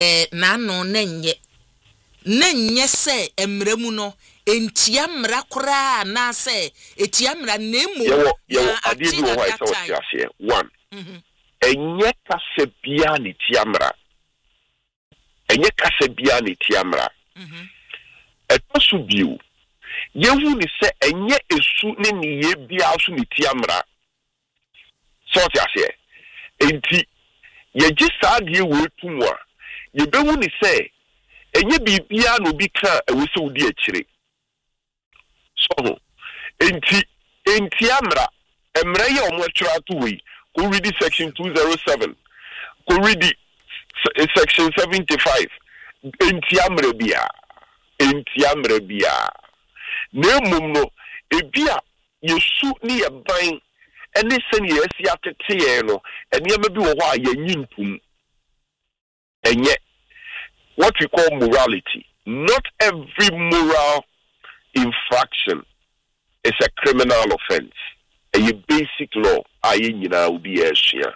na no nenye se emremu no entia mra kora na se etia mra nemu yo adie wo wa so tiase one enye kase bia ni tiamra etosu biu yehu ni se enye esu ne niye bia so ni tiamra so tiase enti ye gisadie wo tumwa ye behu ni se enye bibia no bi ka ewose wudi akire so enti amra ye omo atwa to we ko read section 207 ko read section 75 enti amra bia nemum no ebia yesu ni ye ban ene se ni yesi atete ye no ene ma bi wo ho a yanyimpum enye what we call morality. Not every moral infraction is a criminal offense. A basic law, will be a share.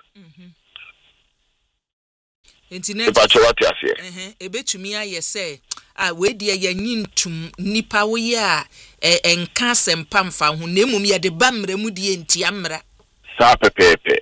Ebetumi aye say we dey yanyintum nipa wo ya enka sempamfa ho nemum ye de bamra mu die ntiamra sa pepepe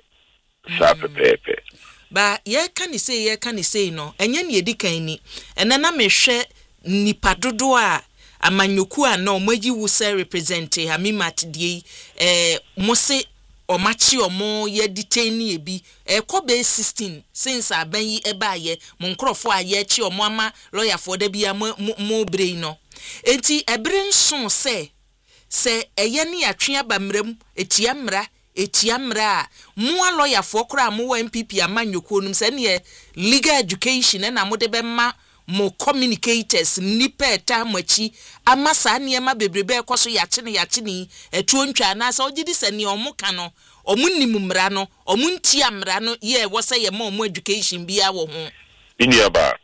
ba ye kan say no enye ne edikan ni ene na mehwe nipa dodo a amanyoku a na omaji wu say represent Hamimat die mose omachi omo ye detain ni ebi kobe 16 since aban yi eba ye mo nkrofo a ye chi omo ama lawyer for da bia mo brain no enti ebre nso se eye ne atwe abamram etiamra mo lawyer for kra mo MPP amanyoku onum se ne legal education na mo de be ma mo communicators nipa eta machi amasa ne ma bebrebe ekoso yache ni etuo ntwa na sa ogidi se ne omo ka no omo nimumra no omo ntiamra no ye wo se ye ma omo education bia wo ho iniaba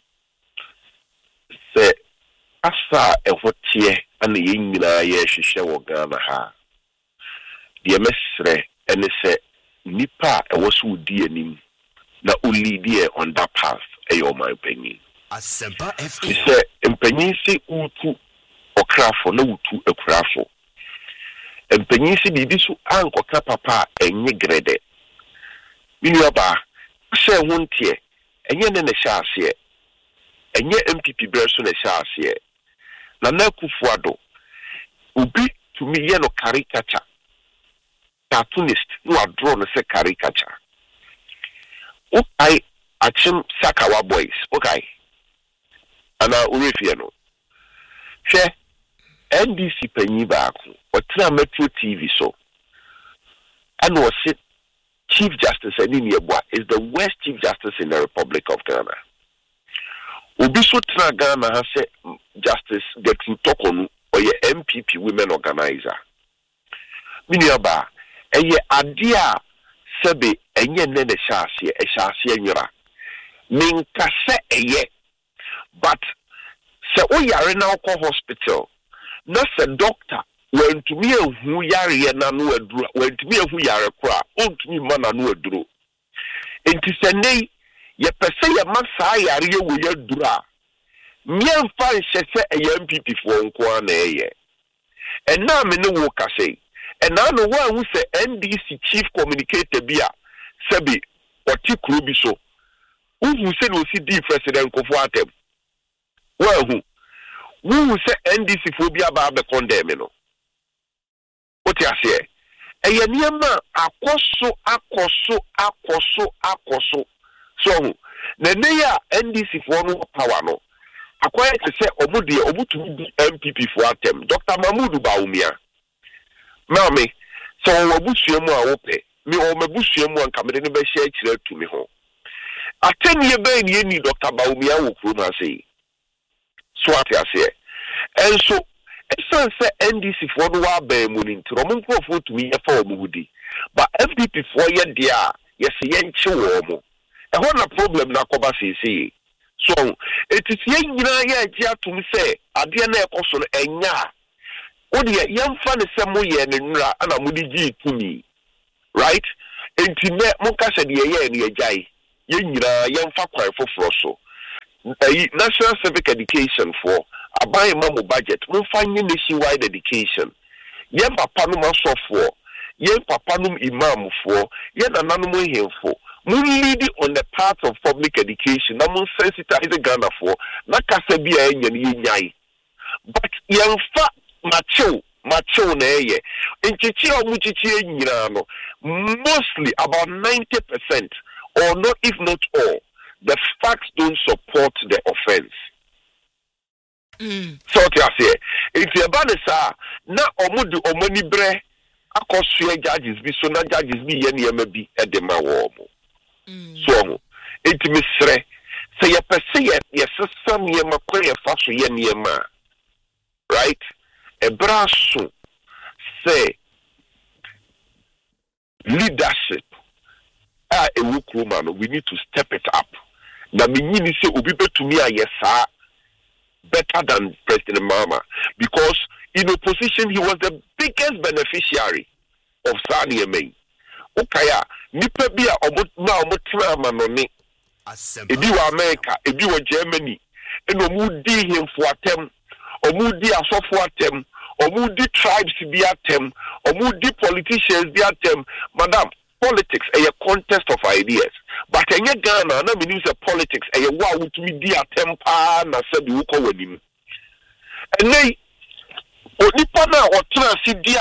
se asa ehotie ana ye nyina ye hwehwe wo Ghana ha de mesre ene se nipa ewoso udi anim na ulidi on that path ayo my opinion Asempa FM. Ise empanyin si utu okrafo na utu ekrafo. Empanyin si bibi so ankoka papa enye grede. Minu aba se huntie enye ne ne hyase. Enye MPP breso ne hyase. Na Kufuado ubi to me ye no caricature. Cartoonist no draw no se caricature. Okay, achim Sakawa boys. Okay. Ana urefie no hwe NDC panyi baako otra Metro TV so and was it Chief Justice Aniniebwa is the worst Chief Justice in the Republic of Ghana. Obi so tra Ghana ha se Justice Gertrude Tokonu oye MPP women organizer. Miniaba eye ade a sebe enye ne ne hyase nwura minka se eye. But se o yare na ko hospital na se doctor when to me hu yare na no aduro when to me hu yare kra on to me man na no aduro enti se nei ye pese ye masa yare ye wo yadura mien fa nhese e MPP fo nko na eye ena me ne wo ka sei ena no wa hu se NDC chief communicator bia sebi oti kuro bi so hu se no si di president Kofo Atem who say NDC phobia ba be condemn no. What you say? Eye niema akoso. So na neya NDC for no power no. Akoya to say obudi obutu MPP for Atem. Dr. Mahmoud Bawumia. Mami, so obusuemu a wope. Me o mebusuemu anka me ne be share kire to me ho. Atem ye be ni Dr. Bawumia wo kuro na say. So what you say? And so, it's say NDC for no wa be munin to Roman Crawford to me for Mudi. But FDP for ye dear, yes, yen chiwomo. A whole problem na koba say. So, it is yen ya to me say, a dear ne person enya. Odi young fan is some way and a mudi to me. Right? And to me, Monka said ye and ye jay. Yen fa quite for froso. national civic education for aban mamu budget mun fanye nationwide education yen papa no masofo yen papa no imam for yen nananom hemfo mun lead on the path of public education na mun sensitize Ghana for na kasa bi a yen nyai but yen fa macho na eye nchichi omuchichi nyina no mostly about 90% or not if not all the facts don't support the offense. So what I say, if you banisa na omudi omoni bre akosue judges bi so na judges bi ye na bi edema wo mo. So enti misre say ye pese ye sesam ye makwa ye fa so ye niema. Right? Ebraso say leadership we need to step it up. Na minyini say obi betumi ayesa better than President Mahama because in opposition he was the biggest beneficiary of Sani Yemei. Okaya nipa bi a omotra manone ebi wa America ebi wa Germany eno mu di him for atem omu di asofo atem omu di tribes bi atem omu di politicians bi atem madam politics a contest of ideas but enye Ghana na means a politics a wa wutumi di atem pa na se bi wuko wanim enei onipa na otra si di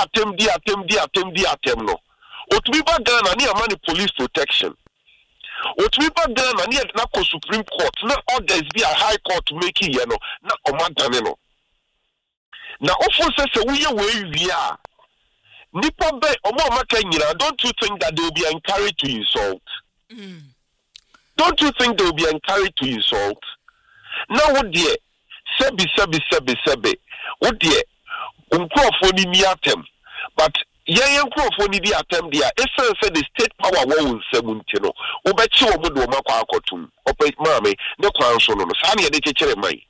atem no otumi ba Ghana ni amani police protection otumi ba Ghana ni na ko Supreme Court na orders bi a high court making ye no na omadane no na ofo se we wia nipa be omo maka nyina don't you think that they will be encouraged to insult don't you think they will be encouraged to insult now what dear sebi what dear unkofo ni miatem but yen unkofo ni di atem dia essence say the state power wo nsɛm no obechi wo do makwa akotum ope maame ne kwan so no sa na ye de kekere mai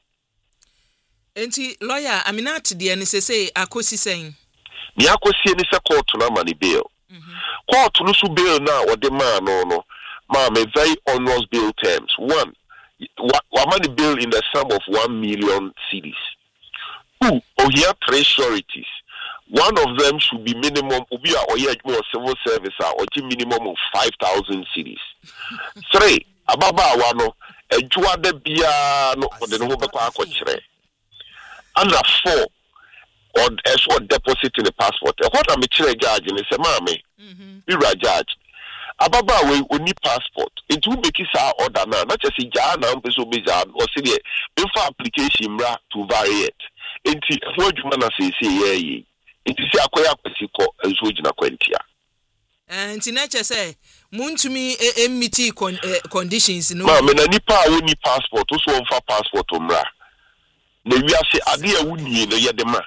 enti lawyer Aminat de ne sese akosi sen ni akosi ni se court na mani bail court no su bail na wo de ma no maame very onerous bail terms one money bail in the sum of 1 million cedis. Two, here three sureties. One of them should be minimum or civil service or minimum of 5,000 cedis. Three, ababa wano ejua de bia no the no be and 4 or as what deposit in the passport. What am I judge and say mame we judge ababa we oni passport it will make it order now not just na mpeso beja or say the application ra to vary it enti what you man say ye enti say akoya kwasiko enso gina kwantia enti na che say muntumi emiti conditions no ma me na nipa a woni passport so won fa passport omra na wi ase ade a wuni no ye de ma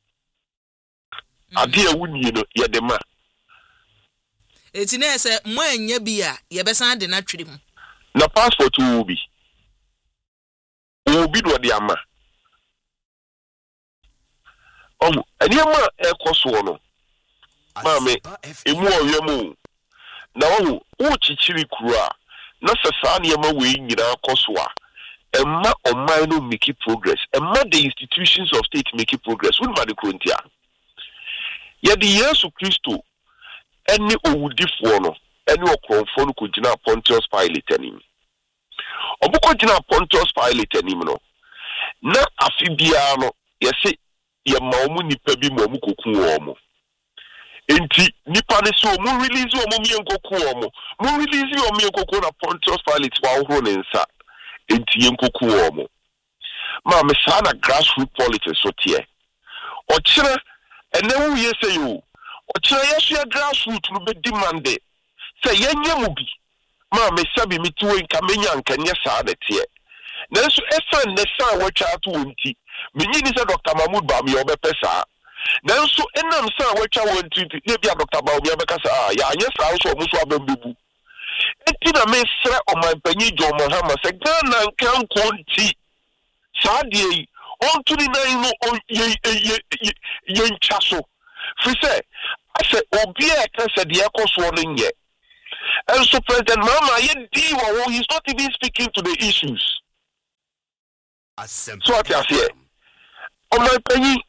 ade a wuni no ye de ma enti na say mo anya bi a ye besan de na twiri mu na passport wo bi do de ama anyama ekoso no mame emu oyemu na wo chichiri kura na sasa na yema we nyina akoso a emma oman no make progress emma the institutions of state make progress we ma de krontia ye de Yesu Kristo eni owudifo no eni okronfo no ko gina Pontius Pilate anim obuko gina Pontius Pilate anim no na afibia no ye se ye maomu nipa bi mo mu koku wo mo enti nipa ne so mu release wo mo mienkoku wo mo mu release wo mienkoku na Pontius Pilate wa horo ne nsa enti yenkoku wo mo ma me sa na grassroots politics so tie o kire ene wu ye say you o kire yesu ya grassroots no be demand say yenye mu bi ma me sabi mi tuwe nka menya nka nye sa na tie nanso esan ne sa wo twa to wonti menyi ni se Dr. Mahmoud Bami obepesa nanso enam sa wo twa wonti ne bia Dr. Bami obekasa ya anye sa so omuso abambebu enti na me sre omanpanyi John Mahama se Ghana nkan konti sa de yi onto ni nan no ye nchaso fi se ase obi e ka se de ekoso no nye and so President Mahama he's not even speaking to the issues. so what you say on my penny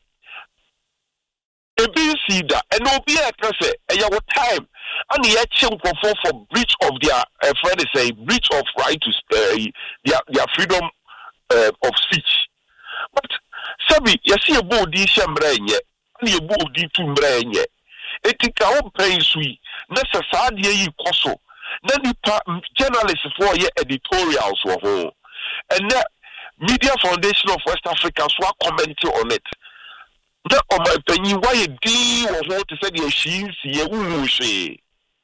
ebi see that and obi e say your time and the action for breach of their friend say breach of right to their freedom of speech. But sabi yesi ebo di shambra enye na ebo di tumbra enye etika o pen sui na sasa de yi koso na nipa journalists for ye editorials wo ho and Media Foundation of West Africa so commenting on it. The on my opinion why di wo ho to say the shin sie wu hwe.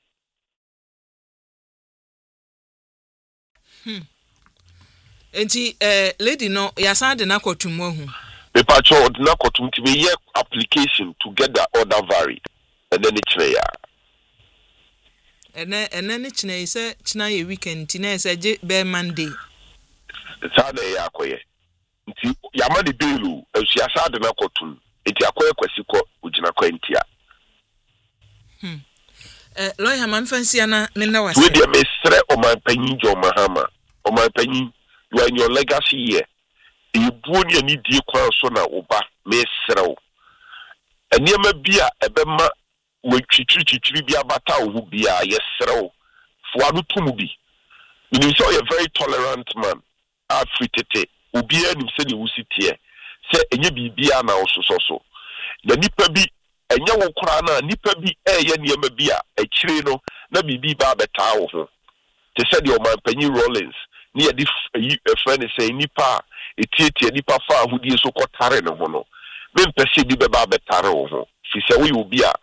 Enti lady no yasan de na kotum hu. The patrol de na kotum ti be application to get the order varied and then it's there. And then it's say china ye weekend ti na say be Monday. Saturday ya koye. Nti yama de bill e siasa de na kotum. Enti akoye kwasiko ugina kwantia. Lawyer man fancy na me na wase. We dey mesre o man panyin jo Mahama. O man panyin you are in your legacy here. You buoni ani die kwan so na oba mesre o. Eniema bia ebema we twitwitwitwi bia bata o bia yesre o. Fo anu tumu bi. You know you're a very tolerant man. Afritete obi anim se de wusitie se enye bibia na osososo na nipa bi enye wo kora na nipa bi eye niema bi a akire no na bibi ba beta wo ho te se de o man panyi Rollins ni ye a friend say nipa etietie nipa fa ahudie so kotare ne ho no me mpese bi be ba betare wo ho fi se wo obi a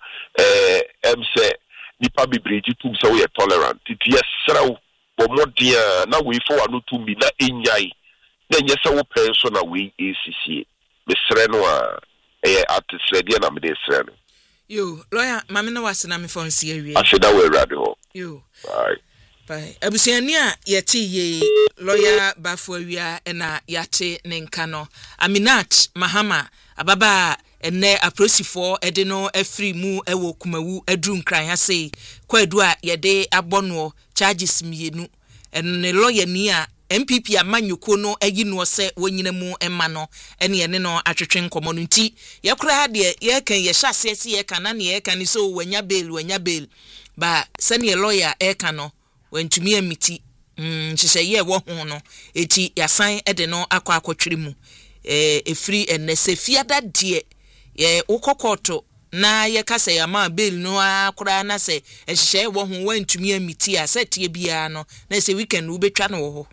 say nipa bi breji tum se wo ye tolerant titi yesrawo modia na we for anu to bi na enyai na nyese wo pen so na we ACC mesre no a atisrede na me de sre no yo lawyer mame na wasena me fon si awie asheda we rade ho yo bye abusiani a yeti ye lawyer bafo awia na yate ne nka no Aminat Mahama ababa ene aprosifo ede no afri mu ewo kumawu adru nkran ha sei kwadu a yede abono charges mienu ene lawyer ni a MPP amanyuko no ayi no se wonyina mu emma no ene ene no atwetwe nkomo no nti yakura de ye kan ye hyase se ye kan na ne ye kan so wanya bail ba sane lawyer e kan no wantumi amiti hyehyɛ ye wo ho no eti yasan ede no akotwere mu efri ene se fiada de ye ukokoto na ye kasa ya ma bail no akura na se hyehyɛ wo ho wantumi amiti a setie bia no na se weekend wo betwa no wo ho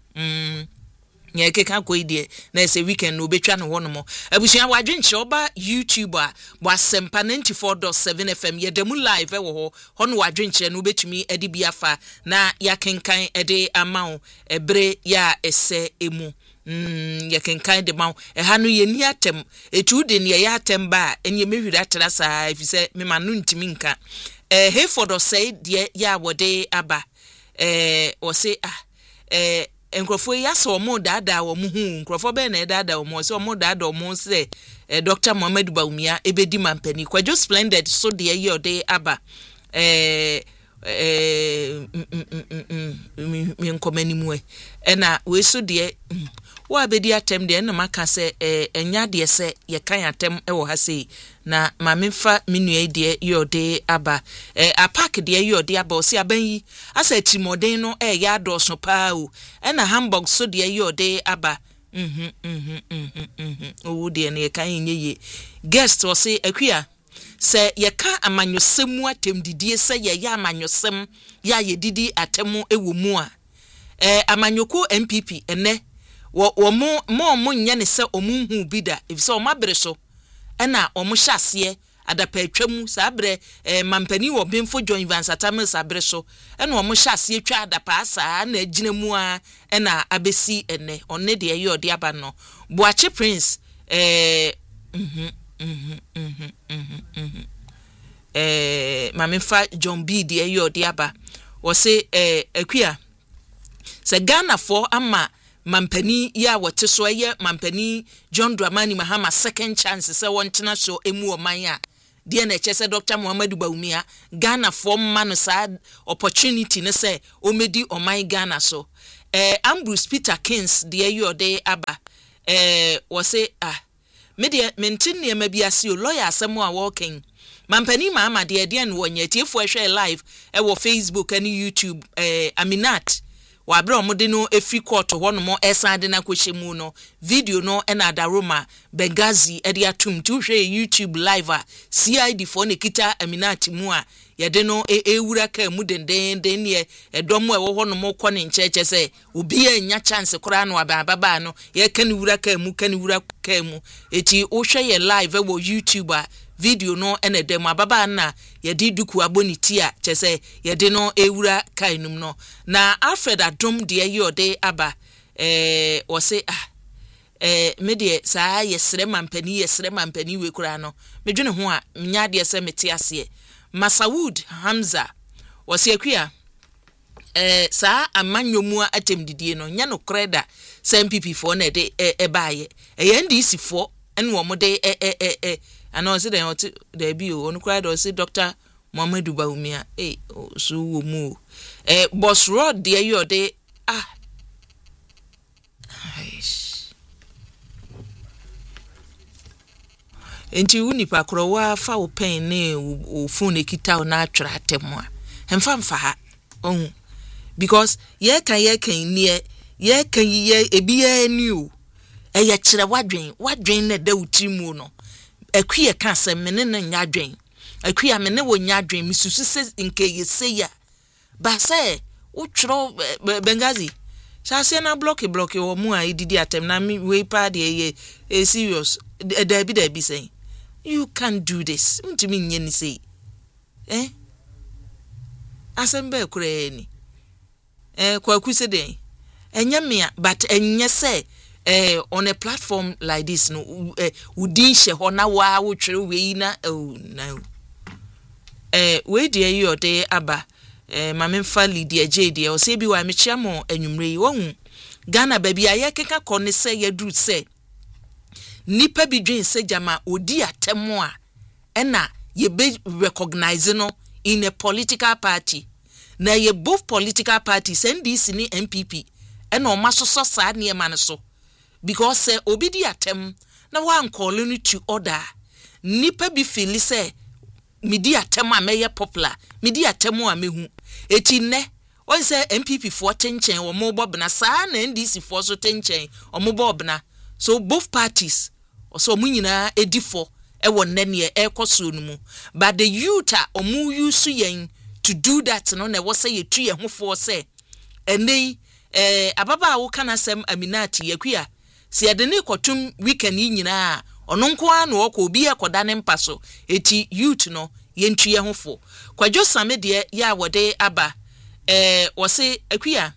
nye keka ko ide na se weekend no betwa no ho no mo abusia wadwenche oba YouTuber bo asempa 94.7 FM ye demu live wo ho no wadwenche no betumi edi bia fa na ya kenkan ede amawo ebre ya ese emu ye kenkan de mawo ha no ye ni atem etu de ne ye atem ba enye mehwira tra saa efise me ma no ntimi nka Hayford say de ya wode aba o say enkrofo ya so mo dada wo mu hu enkrofo be na dada wo mo so mo dada wo mo se Dr. Mohamed Baumia ebedi mampani Kwadwo Splendid so de ye ode aba mi nkomani mu na we so de wa bedi atem de na maka se enya de se ye kan atem wo ha sei na ma memfa menua de yode aba apak de yode aba o se aban yi asa timoden no ya adoso pa o na Hamburg so de yode aba o de na ye kan nyeye guest o se akua se ye ka amanyosem atem didie se ye ya amanyosem ya ye didi atemu ewo mu a amanyoko MPP ene wo mo nya ne se omunhu bida efise o mabere so ena o mo hyase adapa atwam sabre mampani wo bemfo join Vance Atam sabre so ena o mo hyase atwa adapa asa na agina mu a ena abesi ene onne de ye ode aba no Boache Prince mamefa John B de ye ode aba wo se akua se Ghana for ama mampani ya wote so ye mampani John Dramani Mahama second chance se wontena so emu oman a de na eche se Dr. Mohamed Baumia Ghana for man sa opportunity ne se o medi oman Ghana so Ambrose Peter Kings de yode aba wɔse me de mentin nneɛma bi ase o lawyer asɛm a wɔken mampani maama de no wɔnyɛ tiefo hwɛ live wɔ Facebook and YouTube Aminat wabre omode no efri court ho no mo esan de na kwohye mu no video no na Daroma Benghazi e de atum tu hwe YouTube live CID for ne kita Aminat mu a ye de no ewura ka mu denden ne edom e wo ho no mo kɔ ne ncheche se obi anya chance kora no ababa no ye kan wura ka mu eti wo hwe ye live wo YouTube video no ene dem ababa na ye di duku aboniti a chese ye de no ewura kainum no na Alfred Adom de yode aba o se me de saa yesre mampani we kura no medwene ho a nya de se mete ase Masawood Hamza o se akua saa amanyomu atemdidie no nya no kreda sa MPP fo na de baaye NDC fo ene wo mo de ana o se de bi o no kreda o se Dr. Muhammadu Bawumia so wo mu Boss Road de yode enti unipa krowa fa wo pen ne o phone kita o na atwra atemu a hemfa ha because ye kan nie ye kan ye ebi ya ni o ye kire wadwen na da utimu no akwie ka asem ne na nya adwen akwie me ne wo nya adwen misusu se nke ye se ya ba se wo twro Benghazi Shase na block wo mu a ididi atem na me we pa de serious da bi say you can't do this untimi nye ni say asembe kure ni kwaku se den enya me but enye say on a platform like this no udin hye ho na wa wo twere we na no we de you de aba mamemfa Lydia Jade o se bi wa mechia mo anwumre yi wo Ghana baby aye keka kone se yadru se nipa bi dwen se jama odi atemo a ena ye be recognize no in a political party na ye both political parties NDC ni MPP ena o masoso sa ne ma ne so because se obi di atem na wan call no to order nipa bi feel se midi atem a meye popular midi atem a mehu eti ne won say MPP for tenchen wo mo bobna sa na NDC for so tenchen o mo bobna so both parties so mu nyina edifo e won nene e koso no mu but the youth o mu use yen to do that no na wo say ye tu ye ho for say enei ababa wo kana sem Aminati yakua se ye de ne kotum weekend nyina ono nko a no ko obi akoda ne mpaso eti youth no yentu ye ho fo Kwadwo Same de ya wode aba wo se akua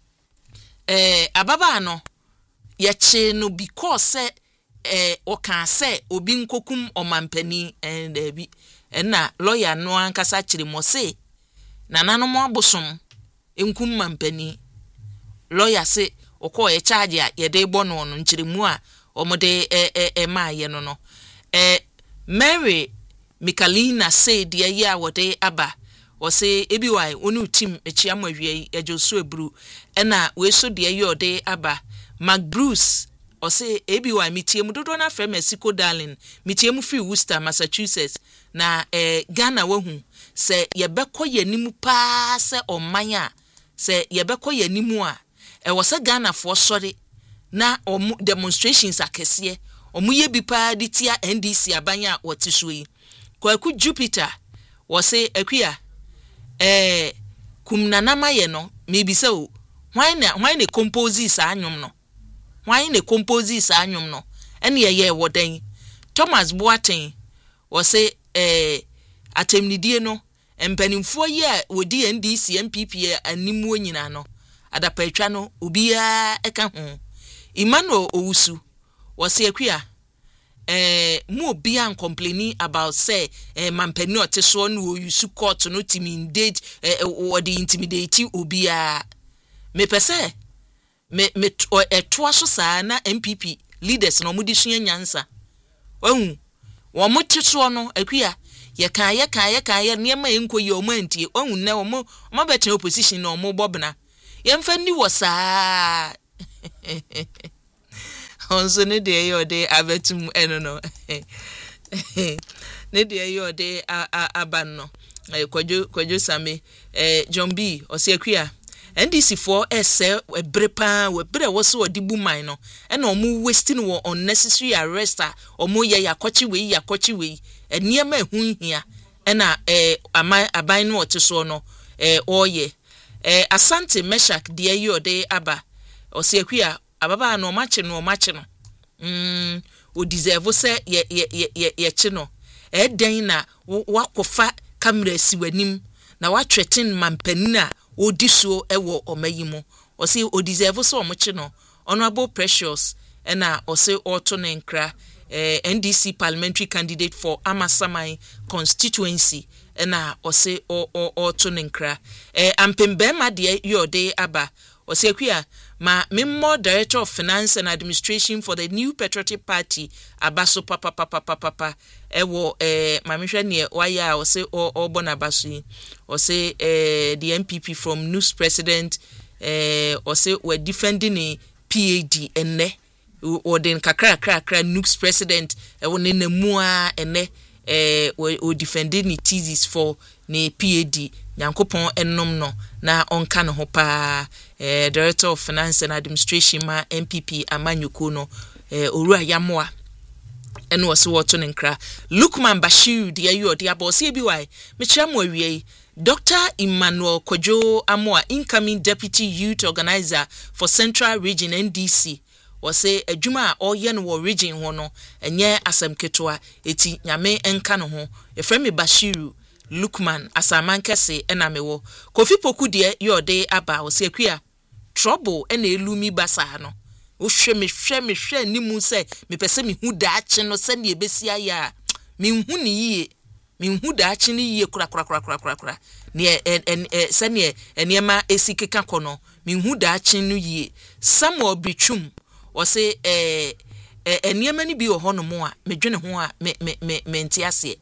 ababa no ye che no because o kan se obi nkokum omampani bi na lawyer no ankasa kire mo se nanano mo abosom enkum mampani lawyer se okọ ye charge a ye de bọ no no nkyiremu a omode ma ye no no Mary Mikalina said de ya wode aba o se ebi wai onu team echia mawie ejoso ebru na we so de ye ode aba Mac Bruce o se ebi wai mitiemu dodo na frɛ Mexico darling mitiemu free Worcester Massachusetts na Ghana wahu se ye bekɔ yanimu pa se omanya se ye bekɔ yanimu a wo se Ghana for sorry na demonstrations akese omu ye bi pa di tia NDC abanya wote so yi Kwaku Jupiter wo se akua kumnana maye no mebi se o hwan na compose sa anwom no hwan na compose sa anwom no ene ye wodan Thomas Boateng wo se atemnidie no empanimfo ye a wodi NDC MPP animu nyina no adapatwa no obia eka ho Emmanuel Owusu wo se akua mu obia complaining about say mampani oteso no use court no intimidate or the intimidate obia me pese me to aso saa na MPP leaders no mudi sua nyansa wahu wo moteso no akua ye kan ye niema enkoyi o mantie wahu na wo mo betre opposition no mo bobna ye mfa ni wo saa onso ne de yo de abetum eno no ne de yo de aban no kwajo same John B osiakua NDC for ese ebrepa we bre wo so odibu man no e na omu wasting wo unnecessary arrest omu ye yakochi we eniema ehunhia e na aban no oteso no oye Asante Meshak de yo de aba osiakua ababa no mache no o deserve se ye chi no den na wakofa camera si wanim na wa threaten mampanina odisuo ewo omayimo osi o deserve so omoche no Honorable Precious na osi auto nenkra NDC parliamentary candidate for Amasamai constituency na osi auto nenkra ampembema de yode aba osi akua ma memmo director of finance and administration for the New Patriotic Party abaso papa ewo mamehwe ne waya osi obona baso osi the MPP from news president osi we defending PAD enne odin kakra news president ewo ne namua enne o defending thesis for ne PAD Nyankopon ennom no na onka no ho pa director of finance and administration ma MPP Amanyuku no Owura Yamoa eno wose woto nenkra Lukman Bashir de ayo de abosi bi wai mechiam awie Dr. Emmanuel Kojo Amoa incoming deputy youth organizer for Central Region NDC wose adwuma oye no wo region ho no enye asemketoa eti nyame enka no ho efremi Bashiru Lukman asaman kese ena mewo Kofi Poku de yode aba osiakua trouble ena elumi basa no wo hwe nimu se mepese me hu daache no se ne ebesia ya me hu ni yie me hu daache ni yie kura ne se ne enema esikeka kono me hu daache no yie Samuel Bichum wose enema ni bi wo hono mo a medwene ho a me ntiase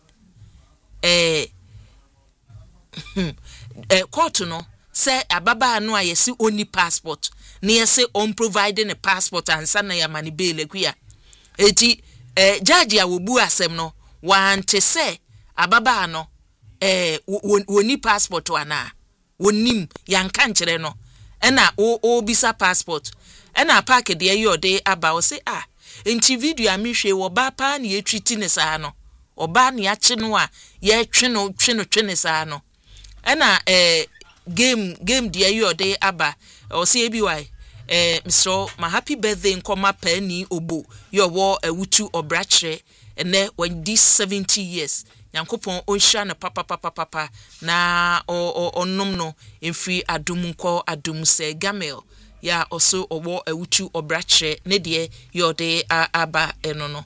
court no say ababa no ayesi oni passport na yesi on providing a passport ansa na ya mani bail akua eti judge a wobu asem no wante say ababa no woni passport wana wonim yanka nkyere no ena o bisa passport ena park de yode aba o say enti video amihwe wo ba pa na yetwiti ne saa no oba na ya che no a ye twe saa no ena game de yode aba o say bi why Mr. my happy birthday nkoma pani obo yo wo awutu obrachre ene when this 70 years Nyankopon onhia na papa na onom no emfiri adum nko adum se gamel ya oso owo awutu obrachre ne de yode aba eno no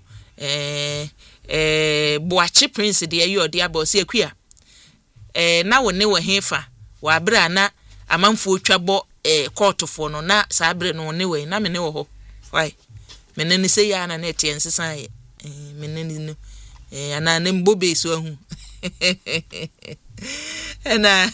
Boachi Prince de yode aba o say akua na wone wo hefa wa bra na amanfo twabo court for no na sabre no ne we na me ne wo ho why me ne ni say ya na na tie nsesa ye me ne ni ana ne mbobe so ahu na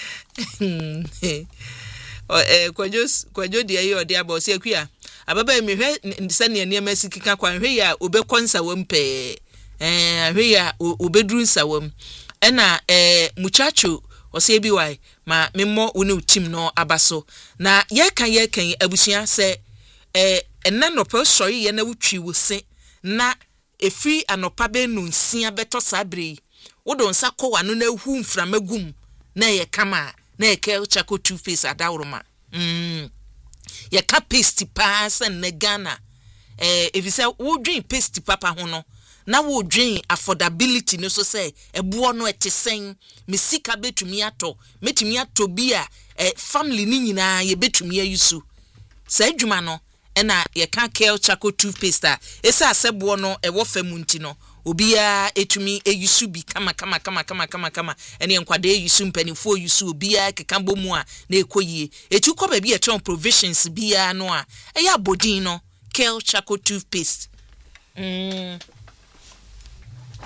kwajo de ayo de aba se akua ababa me hwe se ne ne masikika kwan hwe ya obekonsa wompe hwe ya obedru nsawam ena muchacho ose bi wai ma memmo woni utim no abaso na yekan abusua se enna no pe sori ye na wutwi wose na efi anopa be no nsia beto sabre wodo nsa ko wano na hu mframagum na ye kama na ye ke chako two face adawroma ye ka paste pass na Ghana efise wo dwen paste papa ho no na wo dwen affordability no so say ebo no etesen mesika betumi ato metumi ato bi a family ni nyina ye betumi ayusu sa adwuma no na ye ka Kel Chako toothpaste a esa asebo no ewo famunti no obia etumi eyusu bi kama ene nkwade eyusu mpanifo yusu obia kekambo mu a na ekoyie etu ko ba bi eton provisions bia no a eya bodin no Kel Chako toothpaste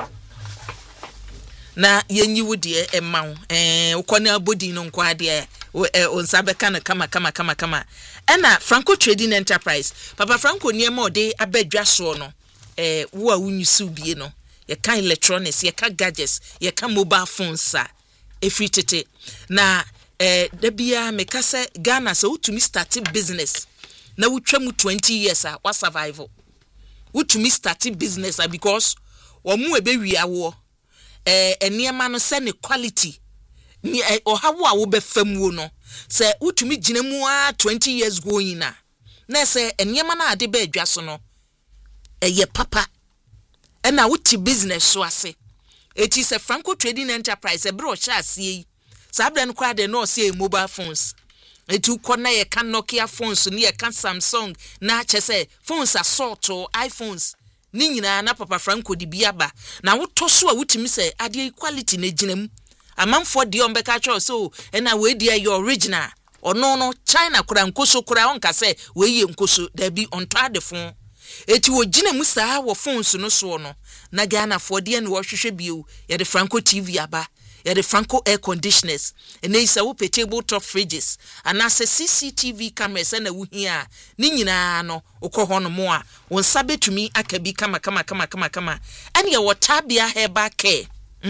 na yenyi wo de emawo ukona bodin no nkwa de onsabeka no kama ena Franco Trading Enterprise Papa Franco niema ode abadwa so no wo a wunyusu bie no ye kan electronics ye kan gadgets ye kan mobile phones a efri tete na da bia meka se Ghana so utumi start business na wutwam 20 years a wa survival utumi start business because omu ebewi awo eniema no se ne quality ni ohawo a wo befam wo no se utumi ginemu a 20 years going na se eniema na ade ba adwa so no eye papa na wuti business so ase eti se Franco Trading Enterprise ebro sha asie sabren kwa de no se mobile phones eti ko na ye kan Nokia phones ni ye kan Samsung na chese phones assault iPhones ni nyina na Papa Franco di biaba na woto so a wutimi se ade quality na ginam amanfo de ombeka cho so na we dia your original ono no China kura nkoso kura onka se we ye nkoso da bi onto ade phone eti wo ginam saa wo phones no so no na Ghana for de na wo hwehwe bio ye de Franco TV aba ye de Franco air conditioners ene isa wo table top fridges anase CCTV cameras na wo hia ni nyina no ukọ no mo a won sabetumi akabi kama ene ye wo tabia heba care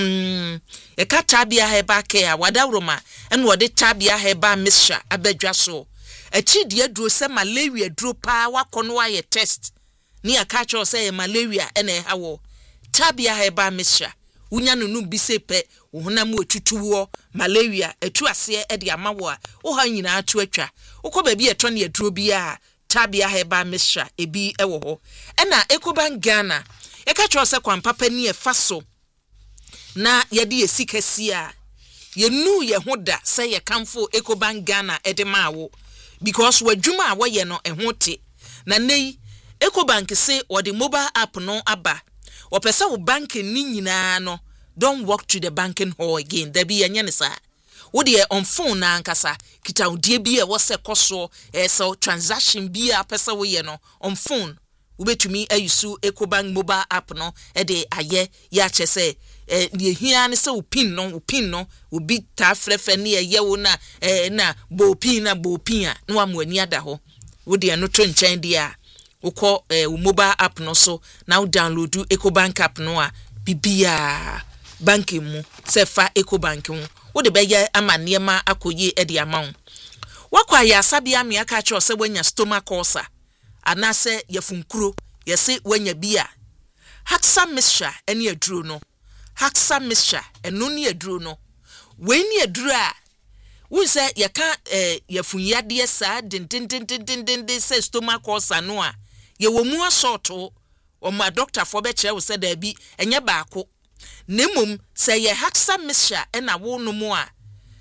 e ka tabia heba care wadawroma ene wo de tabia heba mixture abadwa so achi de aduro se malaria duro pa wakono aye test ni aka cho se malaria ene hawo tabia heba mixture unya no bi sepe uhunam otutuwo malaria etu ase e de amawo a wo ha nyina atu atwa ukọ ba bi eto ne aduro bi a tabia heba mixture ebi ewo ho ena Ecobank Ghana e ka cho se kwan papa ni e faso na ye de esikasi a ye nu ye hoda se ye kamfo Ecobank Ghana e de mawo because wadwuma a wo ye no e hote na nei Ecobank se o de mobile app no aba opesa wo bank ni nyina no don't walk to the banking hall again there be anya ne sa wo de on phone na ankasa kita udie bi e wo se koso so transaction bi a pesa wo ye no on phone wo betumi ayusu Ecobank mobile app no e de aye ya chese ne hia ne se wo pin no obi ta frefe ne ye wo na na bo pin a na wa mo ani ada ho wo de no to nchen dia ukọ mobile app no so now download Ecobank app no a bibia banki mu se fa Ecobank mu wo de beye amaniema akoye e de amawo wakwa ya sabia me aka cho se wanya stomach ulcer anase yafunkuro yese wanya bia Haxa mixture ene aduro no Haxa mixture eno ne aduro no we ne aduro a wo se yaka yafunyade sa din se stomach ulcer no a ye wo mu asoto o ma doctor for be che wo se da bi enye baako nemum se ye Haxa mixture na wo no mu a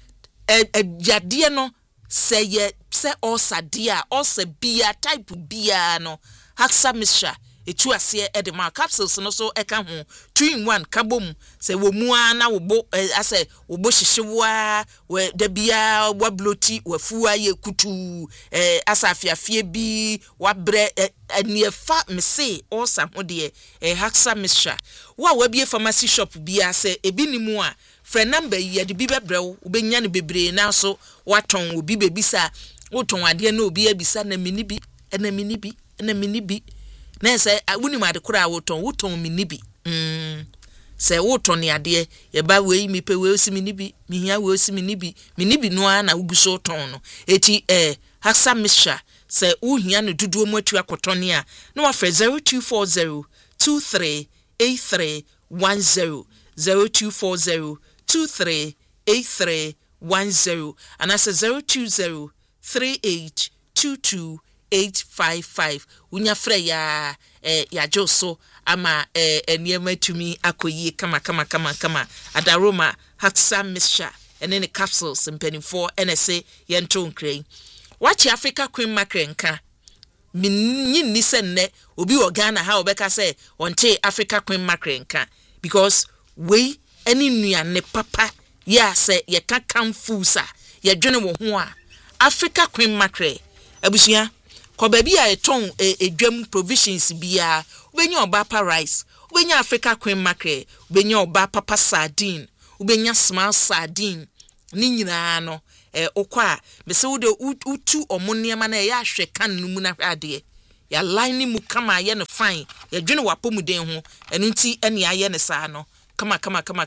yade no se ye se ulcer dia ulcer bia type bia no Haxa mixture etu ase e de ma capsules no so e ka ho 2-in-1 kabom se wo mu na wo bo ase wo bo hihyewa we da bia wa bloti wa fuwa ye kutu asafiafie bi wa bre aniefa mese osa ho de Haxa mixture wa bie pharmacy shop bia se ebi ni mu a frɛ number ye de bi bebrew wo benya ne bebre na so waton obi bebisa woton ade na obi abisa na minibi na se wuni ma de kura woton minibi se woton ne ade ye ba we mi pe we osimi nibi mi hia we osimi nibi no a na uguso ton no eti Haxa mixture se wo hia no duduo mu atu akotone a na wa frɛ 0240 238310 0240238310 and I say 0203822 unya frɛ ya joso ama eniema tumi akoyi kama adaroma Haxa mixture ene ne capsules mpenifo NSA yento nkran wachi Africa Queen Mackerel nka minyin ni senne obi wo Ghana ha obeka say onte Africa Queen Mackerel nka because we any nuane papa ya say ye ka kamfusa ye dwene wo ho a Africa Queen Mackerel abusia ko ba bia eton edwam provisions bia ubenya oba pa rice ubenya Africa Queen Mackerel ubenya oba papa sardine ubenya small sardine ni nyina no okwa me se wo de utu omonniema na ya hwe kan no mu na hwade ya line mu kama ye no fine ya dwene wapomuden ho enu nti ene aye ne saa no kama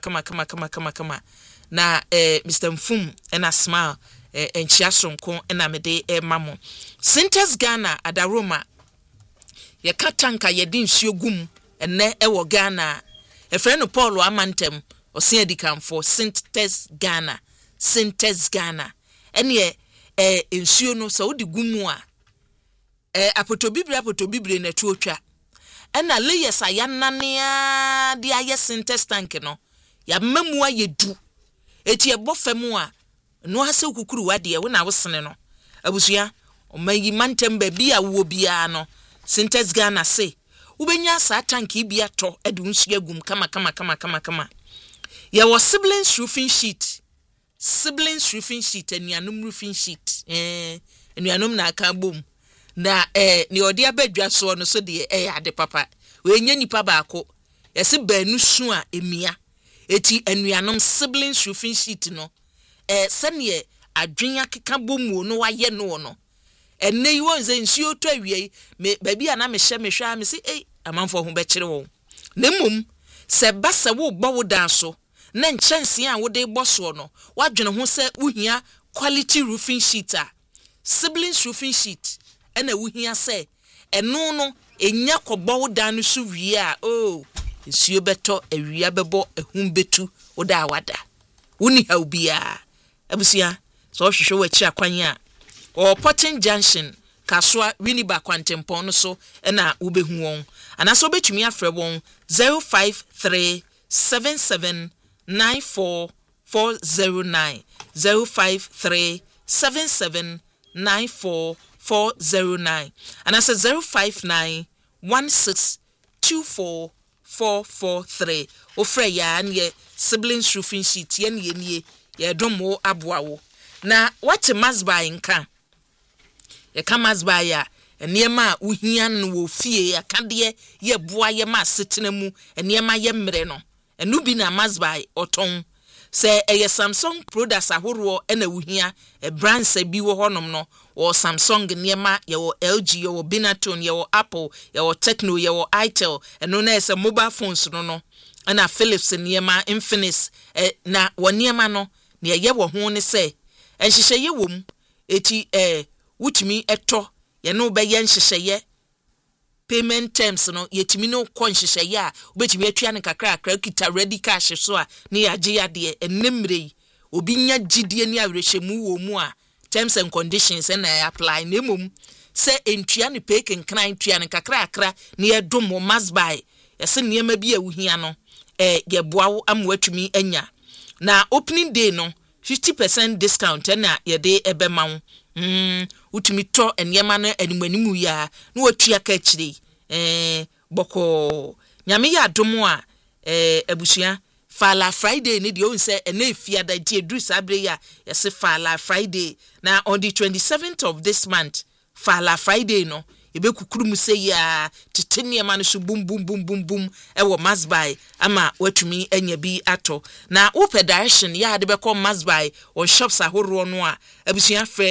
na Mr. Mfum ena smile enchia sonko ena mede mamo Sintes Ghana adaroma ye katanka ye di nsuo gum ene ewo Ghana friend Paul Amantem osia dikamfo Sintes Ghana ene nsuo no so di gumu a apotobibire na tuotwa ena layers ayananea di aye Sintes tank no ya mamu ayedu eti ebofam a no ase kukuru wade we na wosene no abusua omayi mantem ba bi a wo bia no Sintes Ghana se ubenya sa tank bi ato edu nsu agum kama ya was siblings roofing sheet enuanum roofing sheet enuanum na aka bom na ni odi abadwa so no so de ade papa we nya nipa baako yesi baanu su a emia eti enuanum siblings roofing sheet no sene adwen akeka bomu no waye no enne yi won ze nsuo to awie me baabi ana me hwe a me se amanfo ho be kire wo na mum se ba se wo gbo wo dan so na nchanse a wo de boso no wadwene ho se uhia quality roofing sheet a siblings roofing sheet ena uhia se eno no enya kogbo wo dan no so wie a nsuo beto awia bebo ehum betu wo da wada woni ha obia abusia so hwehwe wachi akwan a or Potting Junction Kaswa Winiba Quantempon no so ena ubehu won anaso betumi afre won 0537794409 0537794409 anasa 0591624443 ofre ya ne siblings roofing sheet ye ye domo aboawo na what masba nka ye kamasba ya enema uhia no wo fie ya kade ye boa ye ma setena mu enema ye mre no enu bi na masba oton se eye Samsung products ahoro ena uhia brands bi wo honom no wo Samsung niema ye wo LG ye wo Binaton ye wo Apple ye wo Tecno ye wo Itel eno na ese mobile phones no na Philips niema Infinix na wo niema no ne ye wo ho ne se enhyehyeye wom eti wutumi eto ye no be ye enhyehyeye payment terms no yetimi no ko enhyehyeye a obetimi atua ne kakra kita ready cash so a ne yagye yade enemre obi nya gidie ni awerehemu wo mu a terms and conditions na apply na mum se entua ne pay kenkran tua ne kakra ne yedom mo must buy yese niema bi a wuhia no ye boawo amwatumi anya na opening day no 50% discount na yede ebema utumi to enyema no animanimu ya na watua ka chire boko nyame ya domo a abusua Fala Friday ni de on say ena efiada die dru sabre ya yese Fala Friday na on the 27th of this month Fala Friday no ebe kukuru mu se ya titene ma no so bum ewo masbai ama watumi anya bi ato na open direction ya de be come masbai on shops ahoro no a abusua frɛ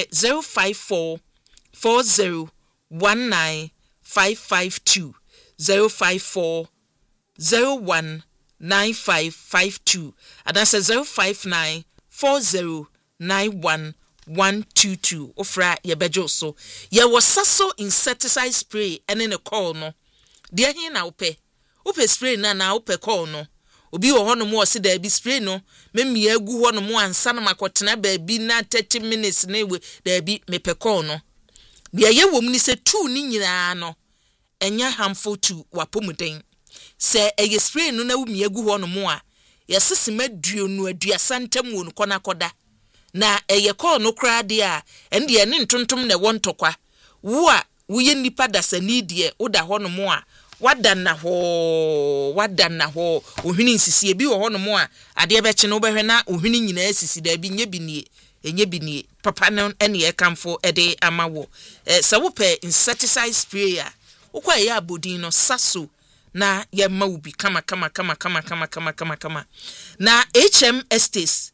0540195552 0540195552 and that's 0594091122 ofra ye bejo so ye was saso insecticide spray ene ne call no de hin na upe spray na upe call no obi wo hono mo se da bi spray no memia agu hono mo ansa na makotena ba bi na 30 minutes na ewe da bi mepe call no de ye wom ni se tu ni nyina no enya harmful to wapomuden se eye spray no na wumi agu hono mo a ye sesema duo no aduasa ntam won kona koda na eye call no kra de a ende ye ne ntontom na wontokwa wo a wo ye nipa dasani de oda hono mo a wadan na ho ohwini nsisi bi wo hono mo a ade be kye no behwe na ohwini nyina asisi da bi enye binie papa no ene ye kamfo ede amawo se wo pe insecticide spray a ukwa ye abodin no saso na ye ma ubi kama na HM Estates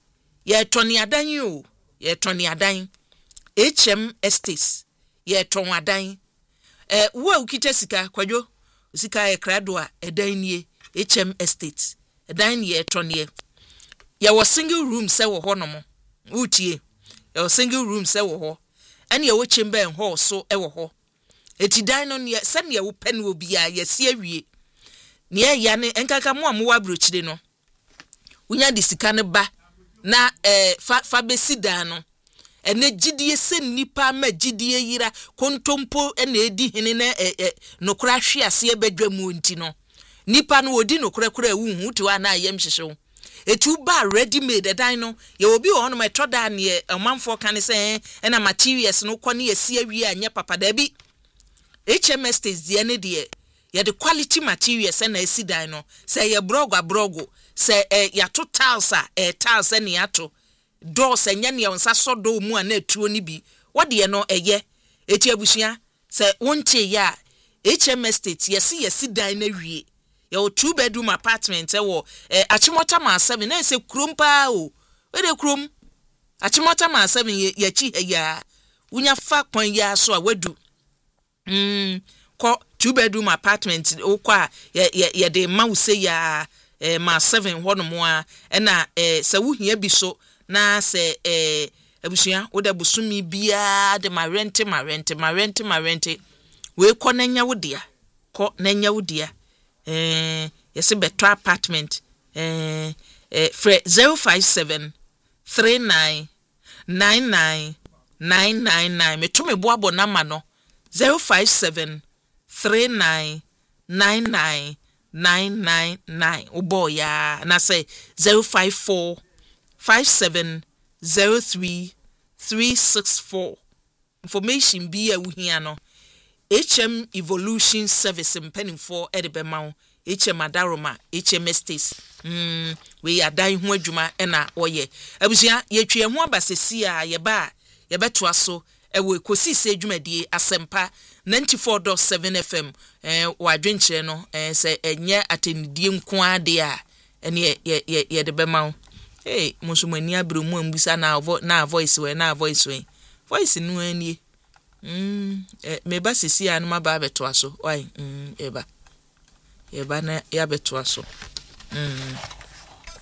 ye toni adan yo ye toni adan HM Estates ye ton adan wo ukita sika kwadwo sika ye krado a edan nie HM Estates edan ye toni ye wo single room se wo ho no mo utie ye wo single room se wo ho ene ye wo chamber and hall so e wo ho eti dan no ne se ne wo pen wo bia ye se awie ne ya ne enkaka mo amwo abrochire no unya di sika ne ba na fa besi dan no ene gidie se nipa ma gidie yira kontompo ene edi hene na nokora hwe ase ebadwa mu nti no nipa no odi nokora kora ewuhu ti wa na ayem hyehyew etu ba ready made dan no ye obi wo no meto dan ne amanfo kan se ena materials no kɔ ne yesi awie anya papa da bi HMS de ne de ye the quality materials na esi dan no se ye brogo se ya to tiles tiles ne ya to doors enya ne onsa so do mu na atuo ni bi wode ye no eye eti abusua se wonte ya HMS State yesi dan na wie ye 2-bedroom apartment wo Achimota ma 7 na se krompa o we de krom Achimota ma 7 ye chi ya unya fa kwan ya so a wadu ko 2-bedroom apartment o kwa ye de ma wo se ya ma 7 hono mo a na se wo hia bi so na se abusua wo de busumi bia de ma rent we ko nanya wo dia yesi beto apartment fre 057 39 99 999 metumi boabo na ma no 057 39 99 999 ubo ya na say 054 57 03 364 information bi a wuhia no HM Evolution Service mpanimfo edebema HM Adaroma HM Estates we adan ho adwuma na oye abusua yetwe ho abasesi a yeba to aso ewe kosi se adwumadie asempa 94.7 FM wadwenkyere no se enye atenidie nko ade a ene ye debema musumani abromu ambusa na voice we voice no anie meba sisi anu maba beto aso oi eba na ya beto aso